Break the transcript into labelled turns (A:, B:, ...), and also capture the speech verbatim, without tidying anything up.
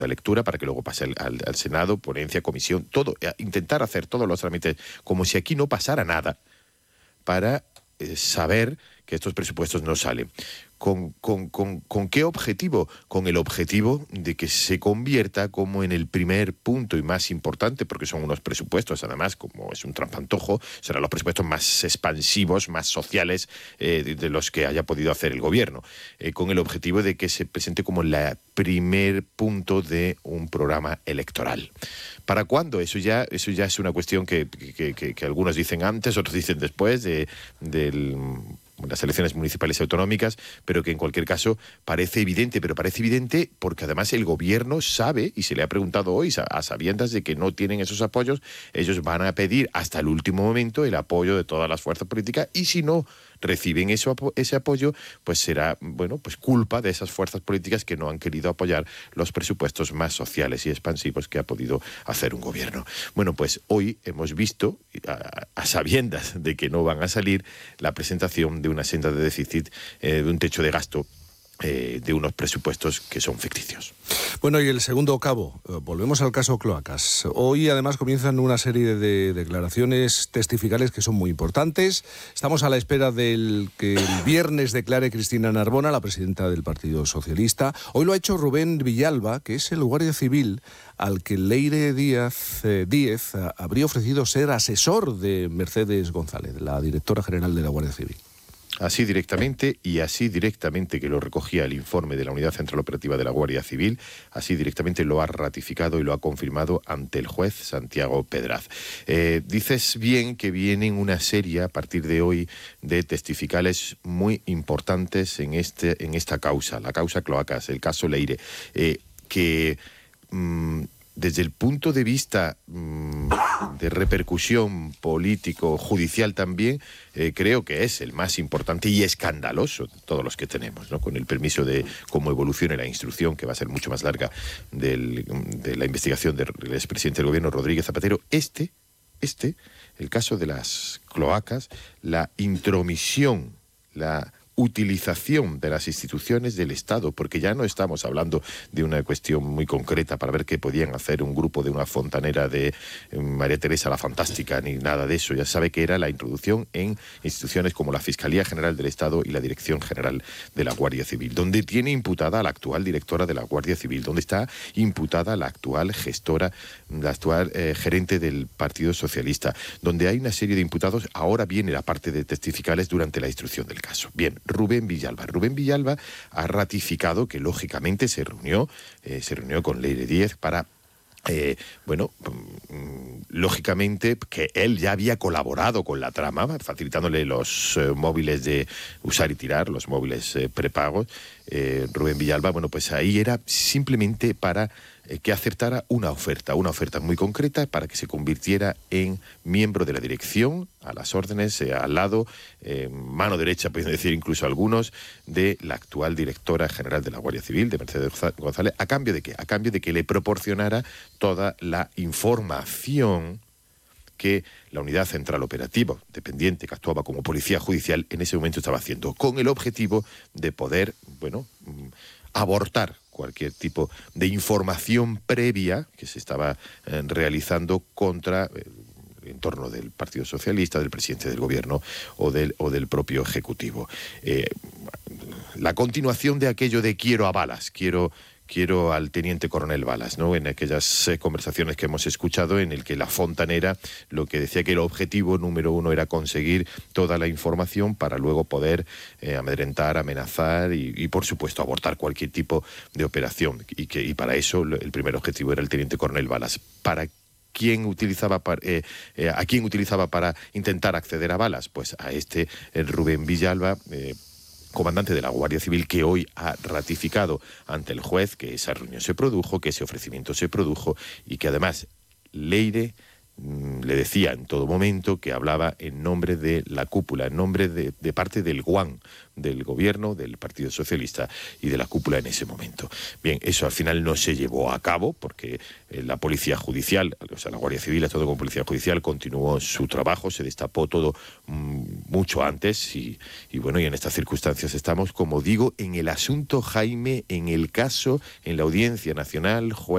A: la lectura para que luego pase al, al, al Senado, ponencia, comisión, todo, intentar hacer todos los trámites como si aquí no pasara nada para eh, saber que estos presupuestos no salen. ¿Con, con, con, ¿Con qué objetivo? Con el objetivo de que se convierta como en el primer punto y más importante, porque son unos presupuestos, además, como es un trampantojo, serán los presupuestos más expansivos, más sociales eh, de, de los que haya podido hacer el gobierno, eh, con el objetivo de que se presente como el primer punto de un programa electoral. ¿Para cuándo? Eso ya, eso ya es una cuestión que, que, que, que algunos dicen antes, otros dicen después de, del... las elecciones municipales y autonómicas, pero que en cualquier caso parece evidente, pero parece evidente porque además el gobierno sabe, y se le ha preguntado hoy a sabiendas de que no tienen esos apoyos, ellos van a pedir hasta el último momento el apoyo de todas las fuerzas políticas, y si no reciben eso, ese apoyo, pues será, bueno, pues culpa de esas fuerzas políticas que no han querido apoyar los presupuestos más sociales y expansivos que ha podido hacer un gobierno. Bueno, pues hoy hemos visto, a, a sabiendas de que no van a salir, la presentación de una senda de déficit, eh, de un techo de gasto, eh, de unos presupuestos que son ficticios.
B: Bueno, y el segundo cabo, volvemos al caso Cloacas. Hoy además comienzan una serie de declaraciones testificales que son muy importantes. Estamos a la espera del que el viernes declare Cristina Narbona, la presidenta del Partido Socialista. Hoy lo ha hecho Rubén Villalba, que es el guardia civil al que Leire Díaz, eh, Díez habría ofrecido ser asesor de Mercedes González, la directora general de la Guardia Civil.
A: Así directamente, y así directamente que lo recogía el informe de la Unidad Central Operativa de la Guardia Civil, así directamente lo ha ratificado y lo ha confirmado ante el juez Santiago Pedraz. Eh, dices bien que vienen una serie a partir de hoy de testificales muy importantes en, este, en esta causa, la causa Cloacas, el caso Leire, eh, que... Mmm, desde el punto de vista mmm, de repercusión político, judicial también, eh, creo que es el más importante y escandaloso de todos los que tenemos, ¿no? Con el permiso de cómo evolucione la instrucción, que va a ser mucho más larga, del, de la investigación del expresidente del gobierno, Rodríguez Zapatero. Este, este, el caso de las cloacas, la intromisión, la utilización de las instituciones del Estado, porque ya no estamos hablando de una cuestión muy concreta para ver qué podían hacer un grupo de una fontanera de María Teresa la Fantástica, ni nada de eso. Ya sabe que era la introducción en instituciones como la Fiscalía General del Estado y la Dirección General de la Guardia Civil, donde tiene imputada a la actual directora de la Guardia Civil, donde está imputada la actual gestora, la actual eh, gerente del Partido Socialista, donde hay una serie de imputados. Ahora viene la parte de testificales durante la instrucción del caso. Bien, Rubén Villalba. Rubén Villalba ha ratificado que, lógicamente, se reunió, eh, se reunió con Leire Díez para... Eh, bueno, mmm, lógicamente que él ya había colaborado con la trama, facilitándole los eh, móviles de usar y tirar, los móviles eh, prepagos. Eh, Rubén Villalba, bueno, pues ahí era simplemente para eh, que aceptara una oferta, una oferta muy concreta para que se convirtiera en miembro de la dirección, a las órdenes, eh, al lado, eh, mano derecha, pueden decir incluso algunos, de la actual directora general de la Guardia Civil, de Mercedes González. ¿A cambio de qué? A cambio de que le proporcionara toda la información que la Unidad Central Operativa, dependiente, que actuaba como policía judicial, en ese momento estaba haciendo, con el objetivo de poder, bueno, abortar cualquier tipo de información previa que se estaba eh, realizando contra el entorno del Partido Socialista, del presidente del gobierno o del, o del propio Ejecutivo. Eh, la continuación de aquello de quiero a Balas, quiero... Quiero al teniente coronel Balas, ¿no? En aquellas eh, conversaciones que hemos escuchado en el que la fontanera lo que decía que el objetivo número uno era conseguir toda la información para luego poder eh, amedrentar, amenazar y, y, por supuesto, abortar cualquier tipo de operación. Y, que, y para eso el primer objetivo era el teniente coronel Balas. Para ¿Quién utilizaba para, eh, eh, ¿A quién utilizaba para intentar acceder a Balas? Pues a este el Rubén Villalba, eh, comandante de la Guardia Civil, que hoy ha ratificado ante el juez que esa reunión se produjo, que ese ofrecimiento se produjo y que además Leire mmm, le decía en todo momento que hablaba en nombre de la cúpula, en nombre de, de parte del guán del gobierno, del Partido Socialista y de la cúpula en ese momento. Bien, eso al final no se llevó a cabo porque eh, la Policía Judicial, o sea, la Guardia Civil, todo con Policía Judicial, continuó su trabajo, se destapó todo mmm, mucho antes y, y bueno, y en estas circunstancias estamos, como digo, en el asunto Jaime, en el caso, en la Audiencia Nacional, juez